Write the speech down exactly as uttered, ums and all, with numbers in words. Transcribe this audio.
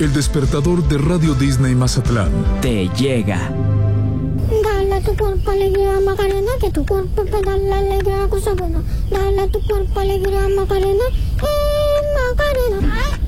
El despertador de Radio Disney Mazatlán te llega. Dale a tu cuerpo alegría, Macarena, que tu cuerpo te da la alegría, cosa buena. Dale a tu cuerpo alegría, Macarena, eh, Macarena.